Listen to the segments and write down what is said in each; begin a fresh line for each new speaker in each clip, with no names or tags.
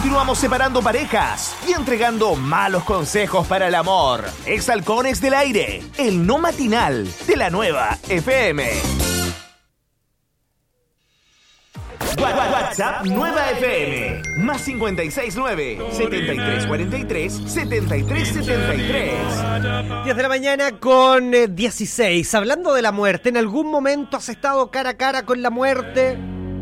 continuamos separando parejas y entregando malos consejos para el amor. Exhalcones del aire, el no matinal de la nueva FM. WhatsApp Nueva FM, más 569-7343-7373.
10 de la mañana con 16. Hablando de la muerte, ¿en algún momento has estado cara a cara con la muerte?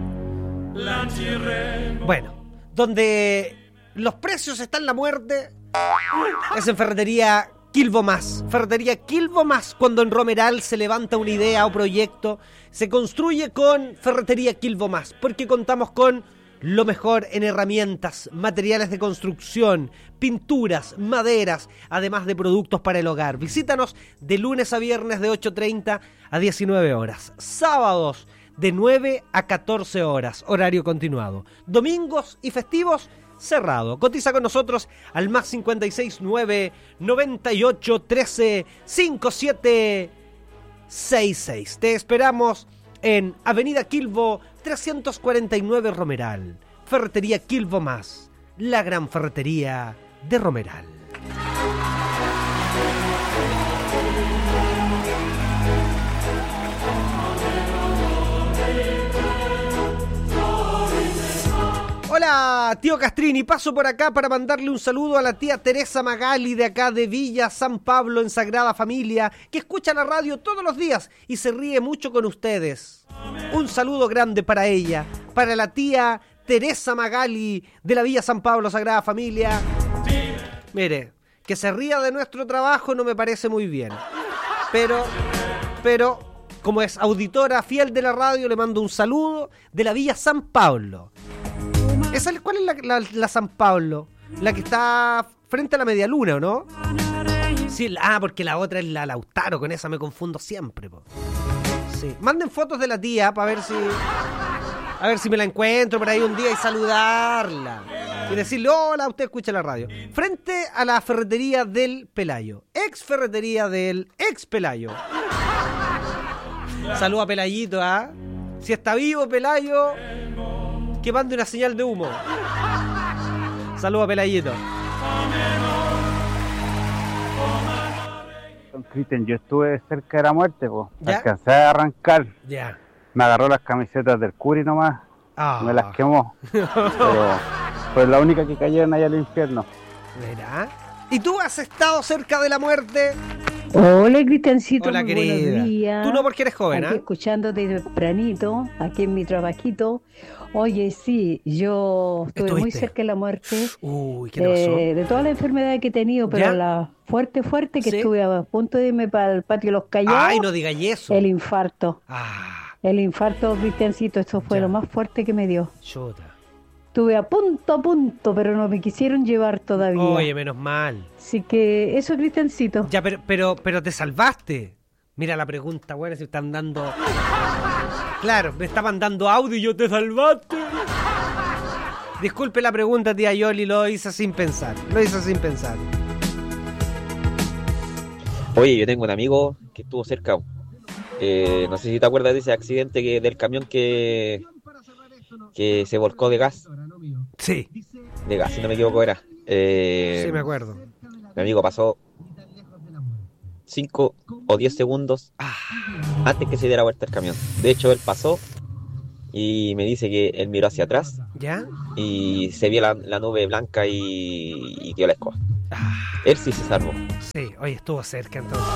Bueno, donde los precios están la muerte es en Ferretería Quilbo Más. Ferretería Quilbo Más, cuando en Romeral se levanta una idea o proyecto, se construye con Ferretería Quilbo Más, porque contamos con lo mejor en herramientas, materiales de construcción, pinturas, maderas, además de productos para el hogar. Visítanos de lunes a viernes de 8:30 a 19 horas. Sábados de 9 a 14 horas, horario continuado. Domingos y festivos, cerrado. Cotiza con nosotros al más 569 98 13 5766. Te esperamos en Avenida Quilbo 349 Romeral. Ferretería Quilbo Más, la gran ferretería de Romeral. Hola, tío Castrini, paso por acá para mandarle un saludo a la tía Teresa Magali de acá de Villa San Pablo en Sagrada Familia, que escucha la radio todos los días y se ríe mucho con ustedes. Un saludo grande para ella, para la tía Teresa Magali de la Villa San Pablo Sagrada Familia. Mire, que se ría de nuestro trabajo no me parece muy bien, pero como es auditora fiel de la radio, le mando un saludo de la Villa San Pablo. ¿Cuál es la San Pablo? La que está frente a la Media Luna, ¿o no? Sí, porque la otra es la Lautaro, con esa me confundo siempre, po. Sí. Manden fotos de la tía para ver si me la encuentro por ahí un día y saludarla. Y decirle, hola, usted escucha la radio. Frente a la ferretería del Pelayo. Ex ferretería del ex Pelayo. Saludo a Pelayito, ¿ah? Si está vivo Pelayo, que mande una señal de humo. Saludos a Pelayito.
Don Cristian, yo estuve cerca de la muerte, pues.
¿Ya?
Alcancé a arrancar.
Ya.
Me agarró las camisetas del Curi nomás. Me las quemó. Pero fue la única que cayeron allá al infierno.
¿Verá? ¿Y tú has estado cerca de la muerte?
Hola, Cristiancito.
Hola,
muy
querida.
Buenos días.
Tú no, porque eres joven,
aquí escuchándote tempranito, aquí en mi trabajito. Oye, sí, yo estuve muy cerca de la muerte.
Uy, ¿qué te pasó?
De todas las enfermedades que he tenido, pero
¿Ya?
la fuerte, que
¿Sí?
estuve a punto de irme para el patio de los Callados.
Ay, no digas eso.
El infarto. El infarto, Cristiancito, eso fue lo más fuerte que me dio.
Chuta.
Estuve a punto, pero no me quisieron llevar todavía.
Oye, menos mal.
Así que eso, Cristiancito.
Ya, pero te salvaste. Mira la pregunta, bueno, si están dando... Claro, me estaban dando audio y yo te salvaste. Disculpe la pregunta, tía Yoli, lo hice sin pensar.
Oye, yo tengo un amigo que estuvo cerca. No sé si te acuerdas de ese accidente del camión que se volcó de gas.
Sí.
De gas, si no me equivoco era.
Sí, me acuerdo.
Mi amigo pasó 5 o 10 segundos antes que se diera vuelta el camión. De hecho, él pasó y me dice que él miró hacia atrás.
¿Ya?
Y se vio la nube blanca y dio la escoba. Él sí se salvó.
Sí, oye, estuvo cerca entonces.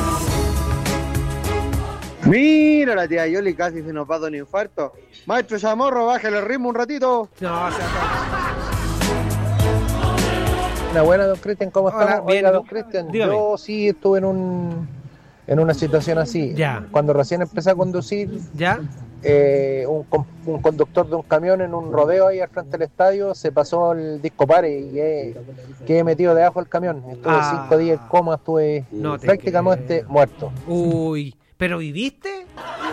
Mira, la tía Yoli casi se nos va de un infarto. Maestro Chamorro, bájale el ritmo un ratito.
No, o sea...
Una buena, don Cristian, ¿cómo
Hola,
estamos?
bien,
Oiga, don Cristian,
dígame.
yo sí estuve en una situación así.
Ya.
Cuando recién empecé a conducir,
¿ya?
Un conductor de un camión en un rodeo ahí al frente del estadio se pasó el disco pare y quedé metido debajo del camión. Estuve 5 días en coma, estuve prácticamente muerto.
Uy, ¿pero viviste?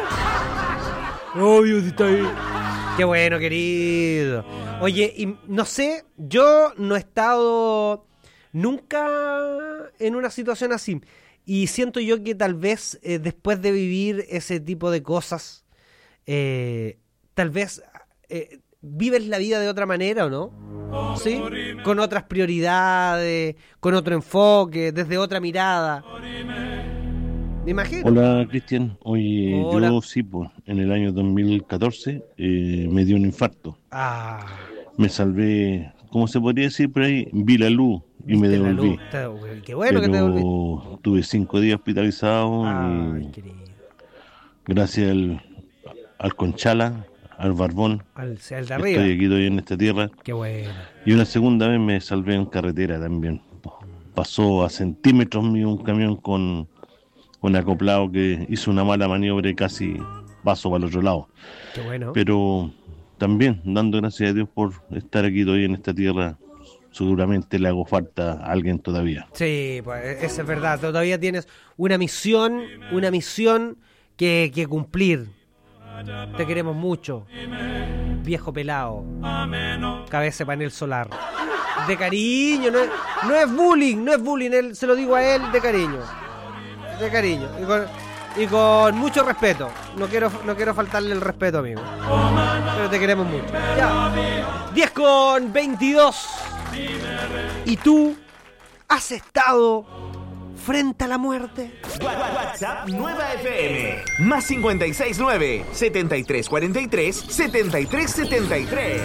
Obvio, si está ahí. Qué bueno, querido. Oye, y no sé, yo no he estado nunca en una situación así. Y siento yo que tal vez después de vivir ese tipo de cosas, tal vez vives la vida de otra manera, ¿o no? ¿sí? Con otras prioridades, con otro enfoque, desde otra mirada. Me imagino.
Hola, Cristian. Oye, hola. Yo sí, pues, en el año 2014 me dio un infarto. Me salvé, ¿cómo se podría decir por ahí? Vi la luz y me devolví.
Qué bueno. Pero que te
devolví. Tuve 5 días hospitalizado. Gracias al Conchala, al Barbón,
al de arriba.
Estoy aquí todavía en esta tierra.
Qué bueno.
Y una segunda vez me salvé en carretera también. Pasó a centímetros mío un camión con un acoplado que hizo una mala maniobra y casi pasó para el otro lado.
Qué bueno.
Pero también dando gracias a Dios por estar aquí todavía en esta tierra. Seguramente le hago falta a alguien todavía.
Sí, pues eso es verdad. Todavía tienes una misión que cumplir. Te queremos mucho, viejo pelado, cabeza de panel solar. De cariño, no es bullying, se lo digo a él de cariño. Y con mucho respeto. No quiero faltarle el respeto, amigo. Pero te queremos mucho. Ya. 10:22. ¿Y tú has estado frente a la muerte?
WhatsApp Nueva FM. Más 569 7343 7373.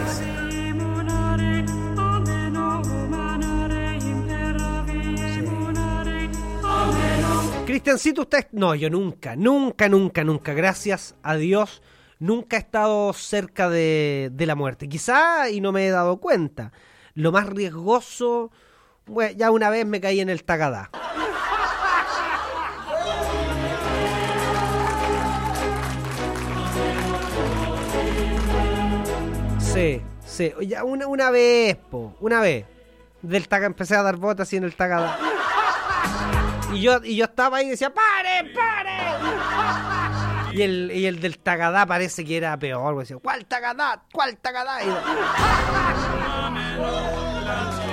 Cristiancito, usted... No, yo nunca. Gracias a Dios, nunca he estado cerca de la muerte. Quizá y no me he dado cuenta. Lo más riesgoso... Bueno, ya una vez me caí en el Tagadá. Sí. Ya una vez. Del Tagadá empecé a dar botas así en el Tagadá. Y yo estaba ahí y decía, ¡pare! Y el del Tagadá parece que era peor. Decía, ¿cuál Tagadá? Y